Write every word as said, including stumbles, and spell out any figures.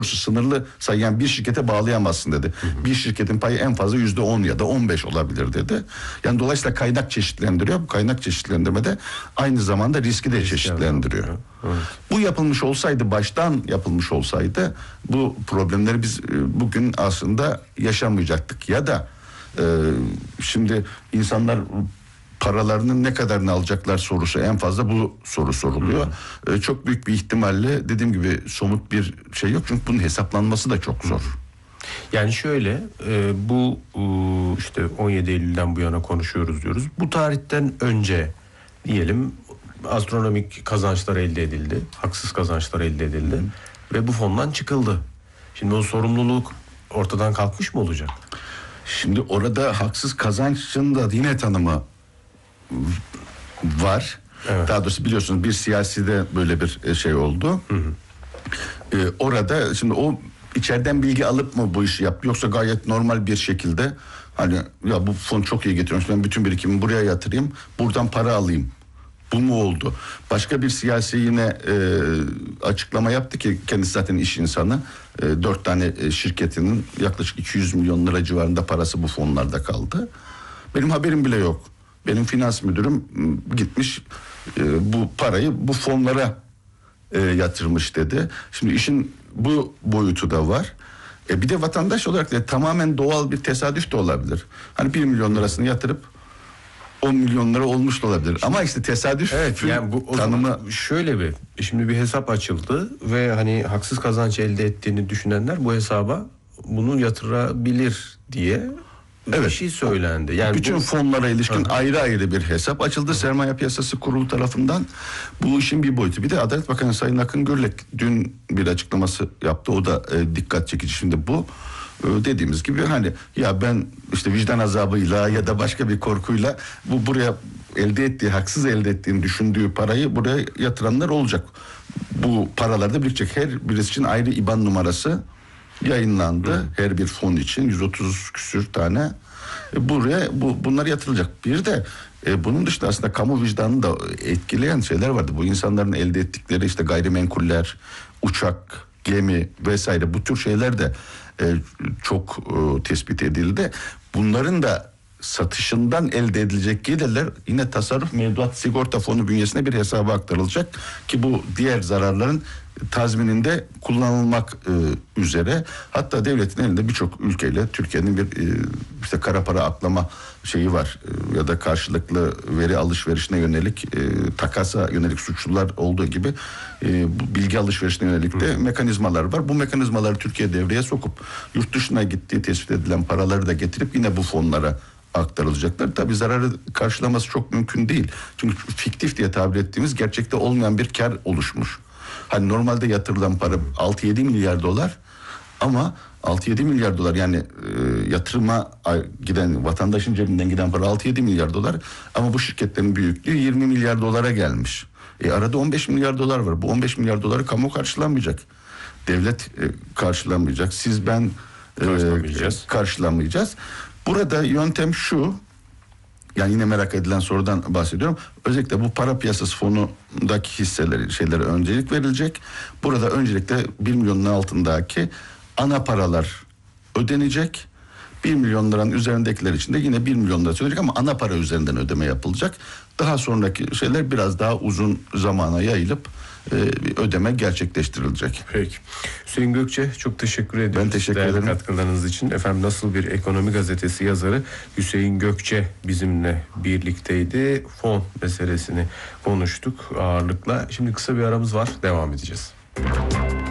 sınırlı sayıyan bir şirkete bağlayamazsın dedi. Hı hı. Bir şirketin payı en fazla yüzde on ya da on beş olabilir dedi. Yani dolayısıyla kaynak çeşitlendiriyor. Bu kaynak çeşitlendirmede aynı zamanda riski de riski çeşitlendiriyor. Evet. Bu yapılmış olsaydı, baştan yapılmış olsaydı bu problemleri biz bugün aslında yaşamayacaktık. Ya da e, şimdi insanlar paralarının ne kadarını alacaklar sorusu, en fazla bu soru soruluyor. Hmm. Ee, çok büyük bir ihtimalle dediğim gibi somut bir şey yok. Çünkü bunun hesaplanması da çok zor. Yani şöyle e, bu e, işte on yedi Eylül'den bu yana konuşuyoruz diyoruz. Bu tarihten önce diyelim astronomik kazançlar elde edildi. Haksız kazançlar elde edildi. Hmm. Ve bu fondan çıkıldı. Şimdi o sorumluluk ortadan kalkmış mı olacak? Şimdi orada haksız kazançın da yine tanımı var. Evet. Daha doğrusu biliyorsunuz bir siyaside böyle bir şey oldu. Hı hı. Ee, orada şimdi o içeriden bilgi alıp mı bu işi yaptı, yoksa gayet normal bir şekilde hani ya bu fon çok iyi getiriyormuş, ben bütün birikimimi buraya yatırayım, buradan para alayım. Bu mu oldu? Başka bir siyasi yine e, açıklama yaptı ki kendisi zaten iş insanı. E, dört tane e, şirketinin yaklaşık iki yüz milyon lira civarında parası bu fonlarda kaldı. Benim haberim bile yok. Benim finans müdürüm gitmiş e, bu parayı bu fonlara e, yatırmış dedi. Şimdi işin bu boyutu da var. E, bir de vatandaş olarak da tamamen doğal bir tesadüf de olabilir. Hani bir milyon lirasını yatırıp on milyon lira olmuş da olabilir. Ama işte tesadüf evet, yani bu o tanımı zaman şöyle bir şimdi bir hesap açıldı ve hani haksız kazanç elde ettiğini düşünenler bu hesaba bunu yatırabilir diye evet. Bir şey söylendi. Yani bütün bu fonlara ilişkin Hı-hı. ayrı ayrı bir hesap açıldı. Hı-hı. Sermaye Piyasası Kurulu tarafından. Bu işin bir boyutu. Bir de Adalet Bakanı Sayın Akın Gürlek dün bir açıklaması yaptı. O da e, dikkat çekici. Şimdi bu e, dediğimiz gibi hani ya ben işte vicdan azabıyla ya da başka bir korkuyla bu buraya elde ettiği, haksız elde ettiğini düşündüğü parayı buraya yatıranlar olacak. Bu paralar da birikecek. Her birisi için ayrı İ B A N numarası yayınlandı. Hı. Her bir fon için yüz otuz küsür tane e, buraya bu bunlar yatırılacak. Bir de e, bunun dışında aslında kamu vicdanını da etkileyen şeyler vardı. Bu insanların elde ettikleri işte gayrimenkuller, uçak, gemi vesaire bu tür şeyler de e, çok e, tespit edildi. Bunların da satışından elde edilecek gelirler yine tasarruf mevduat sigorta fonu bünyesine bir hesaba aktarılacak ki bu diğer zararların tazmininde kullanılmak e, üzere. Hatta devletin elinde birçok ülkeyle Türkiye'nin bir e, işte kara para aklama şeyi var e, ya da karşılıklı veri alışverişine yönelik e, takasa yönelik suçlular olduğu gibi e, bu bilgi alışverişine yönelik de mekanizmalar var. Bu mekanizmaları Türkiye devreye sokup yurt dışına gittiği tespit edilen paraları da getirip yine bu fonlara aktarılacaklar. Tabii zararı karşılaması çok mümkün değil. Çünkü fiktif diye tabir ettiğimiz gerçekte olmayan bir kar oluşmuş. Hani normalde yatırılan para altı yedi milyar dolar ama altı yedi milyar dolar yani e, yatırıma giden vatandaşın cebinden giden para altı yedi milyar dolar ama bu şirketlerin büyüklüğü yirmi milyar dolara gelmiş. E, arada on beş milyar dolar var. Bu on beş milyar doları kamu karşılamayacak. Devlet e, karşılamayacak. Siz ben e, karşılamayacağız. karşılamayacağız. Burada yöntem şu. Yani yine merak edilen sorudan bahsediyorum. Özellikle bu para piyasası fonundaki hisseleri, şeylere öncelik verilecek. Burada öncelikle bir milyonun altındaki ana paralar ödenecek. bir milyon liranın üzerindekiler için de yine bir milyon lira ödenecek ama ana para üzerinden ödeme yapılacak. Daha sonraki şeyler biraz daha uzun zamana yayılıp e, bir ödeme gerçekleştirilecek. Peki. Hüseyin Gökçe çok teşekkür ediyorum. Ben teşekkür değerli ederim. katkılarınız için. Efendim Nasıl Bir Ekonomi Gazetesi yazarı Hüseyin Gökçe bizimle birlikteydi. Fon meselesini konuştuk ağırlıkla. Şimdi kısa bir aramız var. Devam edeceğiz.